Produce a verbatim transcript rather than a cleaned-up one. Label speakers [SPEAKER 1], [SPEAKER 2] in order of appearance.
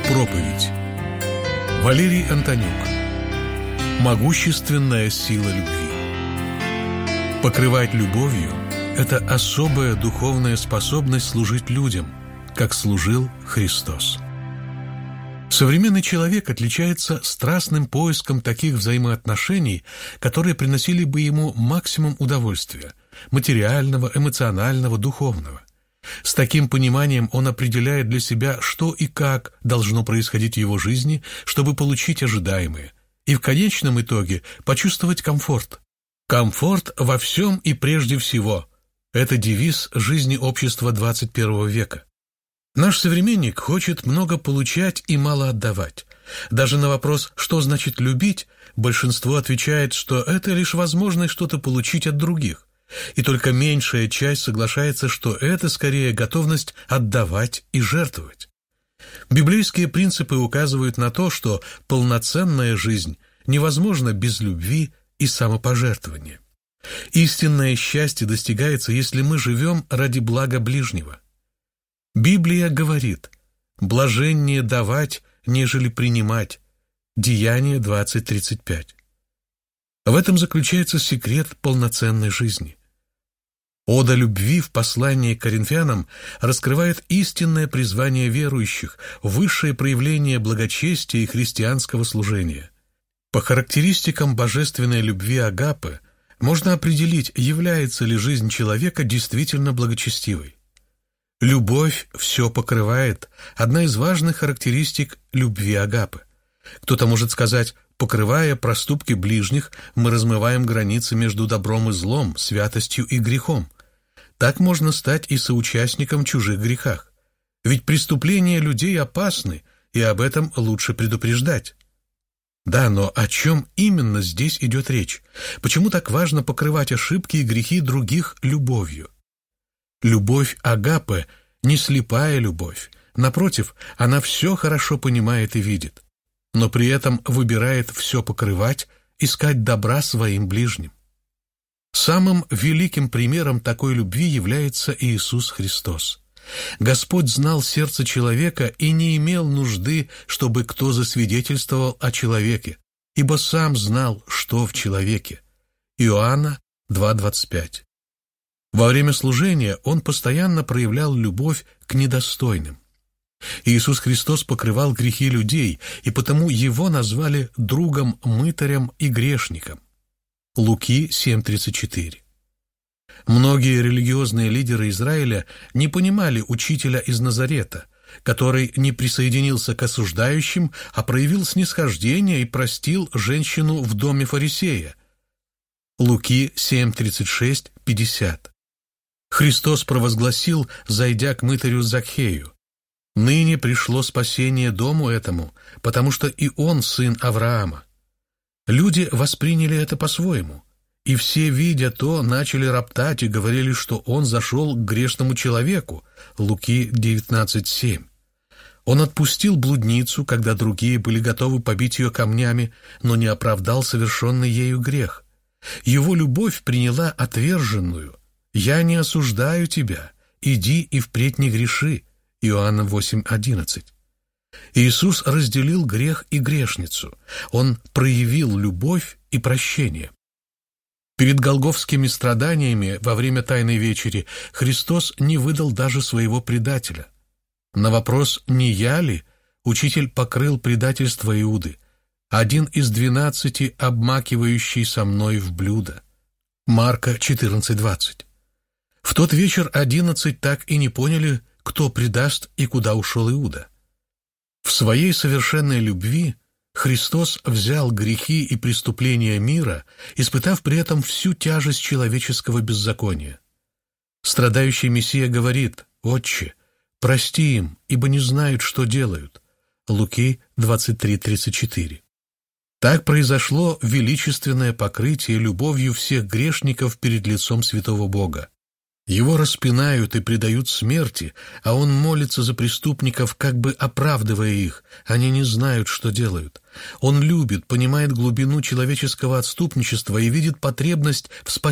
[SPEAKER 1] Проповедь. Валерий Антонюк. Могущественная сила любви. Покрывать любовью – это особая духовная способность служить людям, как служил Христос. Современный человек отличается страстным поиском таких взаимоотношений, которые приносили бы ему максимум удовольствия – материального, эмоционального, духовного. С таким пониманием он определяет для себя, что и как должно происходить в его жизни, чтобы получить ожидаемое, и в конечном итоге почувствовать комфорт. Комфорт во всем и прежде всего – это девиз жизни общества двадцать первого века. Наш современник хочет много получать и мало отдавать. Даже на вопрос «что значит любить?» большинство отвечает, что это лишь возможность что-то получить от других. И только меньшая часть соглашается, что это скорее готовность отдавать и жертвовать. Библейские принципы указывают на то, что полноценная жизнь невозможна без любви и самопожертвования. Истинное счастье достигается, если мы живем ради блага ближнего. Библия говорит: «Блаженнее давать, нежели принимать». Деяния двадцать тридцать пять. В этом заключается секрет полноценной жизни. Ода любви в послании к Коринфянам раскрывает истинное призвание верующих, высшее проявление благочестия и христианского служения. По характеристикам божественной любви агапы можно определить, является ли жизнь человека действительно благочестивой. Любовь все покрывает – одна из важных характеристик любви агапы. Кто-то может сказать: покрывая проступки ближних, мы размываем границы между добром и злом, святостью и грехом. Так можно стать и соучастником в чужих грехах. Ведь преступления людей опасны, и об этом лучше предупреждать. Да, но о чем именно здесь идет речь? Почему так важно покрывать ошибки и грехи других любовью? Любовь агапы не слепая любовь. Напротив, она все хорошо понимает и видит, но при этом выбирает все покрывать, искать добра своим ближним. Самым великим примером такой любви является Иисус Христос. Господь знал сердце человека и не имел нужды, чтобы кто засвидетельствовал о человеке, ибо сам знал, что в человеке. Иоанна два двадцать пять. Во время служения Он постоянно проявлял любовь к недостойным. Иисус Христос покрывал грехи людей, и потому Его назвали другом-мытарем и грешником. Луки семь тридцать четыре. Многие религиозные лидеры Израиля не понимали учителя из Назарета, который не присоединился к осуждающим, а проявил снисхождение и простил женщину в доме фарисея. Луки семь тридцать шесть пятьдесят. Христос провозгласил, зайдя к мытарю Закхею: «Ныне пришло спасение дому этому, потому что и он сын Авраама». Люди восприняли это по-своему, и все, видя то, начали роптать и говорили, что он зашел к грешному человеку. Луки девятнадцать семь. Он отпустил блудницу, когда другие были готовы побить ее камнями, но не оправдал совершенный ею грех. Его любовь приняла отверженную. «Я не осуждаю тебя, иди и впредь не греши». Иоанна восемь одиннадцать. Иисус разделил грех и грешницу. Он проявил любовь и прощение. Перед голгофскими страданиями во время Тайной вечери Христос не выдал даже своего предателя. На вопрос «не я ли?» учитель покрыл предательство Иуды, один из двенадцати, обмакивающий со мной в блюдо. Марка четырнадцать двадцать. В тот вечер одиннадцать так и не поняли, кто предаст и куда ушел Иуда. В своей совершенной любви Христос взял грехи и преступления мира, испытав при этом всю тяжесть человеческого беззакония. Страдающий Мессия говорит: «Отче, прости им, ибо не знают, что делают». Луки двадцать три тридцать четыре. Так произошло величественное покрытие любовью всех грешников перед лицом святого Бога. Его распинают и предают смерти, а он молится за преступников, как бы оправдывая их. Они не знают, что делают. Он любит, понимает глубину человеческого отступничества и видит потребность в спасении